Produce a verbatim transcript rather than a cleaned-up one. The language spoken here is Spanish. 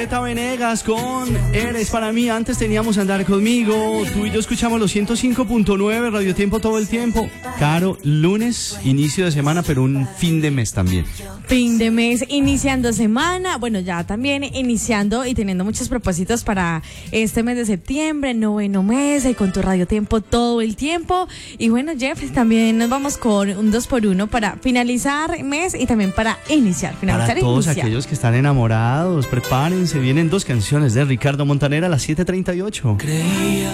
Eta Venegas con Eres para mí. Antes teníamos Andar conmigo. Tú y yo escuchamos los ciento cinco punto nueve Radio Tiempo todo el tiempo. Caro, lunes, inicio de semana, pero un fin de mes también. Fin de mes, iniciando semana. Bueno, ya también iniciando y teniendo muchos propósitos para este mes de septiembre, noveno mes, y con tu Radio Tiempo todo el tiempo. Y bueno, Jeff, también nos vamos con un dos por uno para finalizar mes y también para iniciar, finalizar Para todos iniciar. aquellos que están enamorados, prepárense. Se vienen dos canciones de Ricardo Montaner a las siete treinta y ocho. Creía